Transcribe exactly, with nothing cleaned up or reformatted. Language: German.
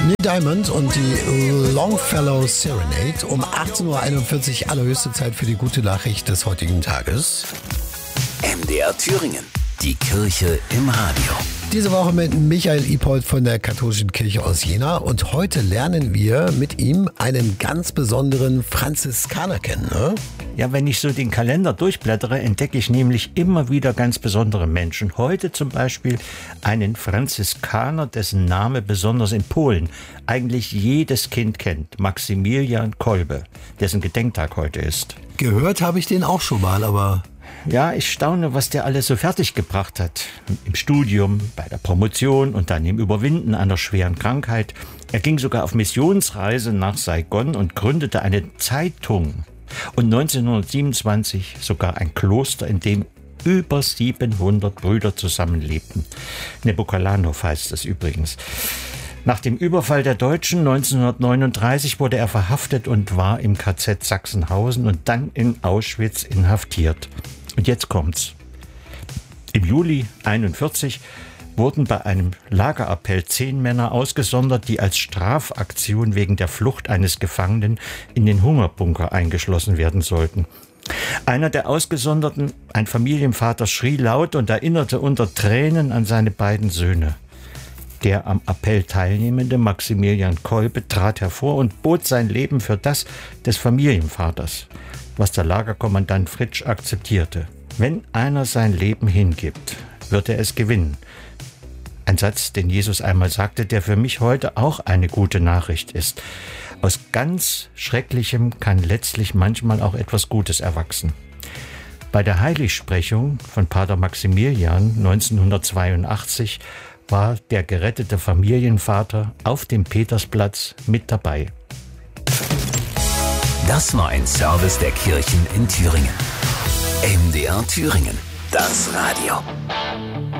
Neil Diamond und die Longfellow Serenade um achtzehn Uhr einundvierzig, allerhöchste Zeit für die gute Nachricht des heutigen Tages. M D R Thüringen, die Kirche im Radio. Diese Woche mit Michael Ipold von der Katholischen Kirche aus Jena und heute lernen wir mit ihm einen ganz besonderen Franziskaner kennen, ne? Ja, wenn ich so den Kalender durchblättere, entdecke ich nämlich immer wieder ganz besondere Menschen. Heute zum Beispiel einen Franziskaner, dessen Name besonders in Polen eigentlich jedes Kind kennt. Maximilian Kolbe, dessen Gedenktag heute ist. Gehört habe ich den auch schon mal, aber... Ja, ich staune, was der alles so fertiggebracht hat. Im Studium, bei der Promotion und dann im Überwinden einer schweren Krankheit. Er ging sogar auf Missionsreise nach Saigon und gründete eine Zeitung. Und neunzehnhundertsiebenundzwanzig sogar ein Kloster, in dem über siebenhundert Brüder zusammenlebten. Nebuchadnezzar heißt es übrigens. Nach dem Überfall der Deutschen neunzehnhundertneununddreißig wurde er verhaftet und war im K Z Sachsenhausen und dann in Auschwitz inhaftiert. Und jetzt kommt's. Im Juli einundvierzig wurden bei einem Lagerappell zehn Männer ausgesondert, die als Strafaktion wegen der Flucht eines Gefangenen in den Hungerbunker eingeschlossen werden sollten. Einer der Ausgesonderten, ein Familienvater, schrie laut und erinnerte unter Tränen an seine beiden Söhne. Der am Appell teilnehmende Maximilian Kolbe trat hervor und bot sein Leben für das des Familienvaters, was der Lagerkommandant Fritsch akzeptierte. Wenn einer sein Leben hingibt, wird er es gewinnen. Ein Satz, den Jesus einmal sagte, der für mich heute auch eine gute Nachricht ist. Aus ganz Schrecklichem kann letztlich manchmal auch etwas Gutes erwachsen. Bei der Heiligsprechung von Pater Maximilian neunzehnhundertzweiundachtzig war der gerettete Familienvater auf dem Petersplatz mit dabei. Das war ein Service der Kirchen in Thüringen. M D R Thüringen, das Radio.